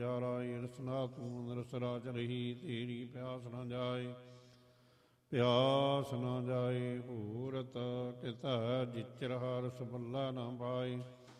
ਜਾ ਰਾਈ, ਰਸਨਾ ਤੂੰ ਰਸ ਰਾਜ ਰਹੀ, ਤੇਰੀ ਪਿਆਸ ਨਾ ਜਾਏ, ਪਿਆਸ ਨਾ ਜਾਏ। ਭੂਰਤ ਕਿਤੈ ਜਿਚਰ ਹਰ ਰਸ ਬੱਲਾ ਨਾ ਪਾਏ,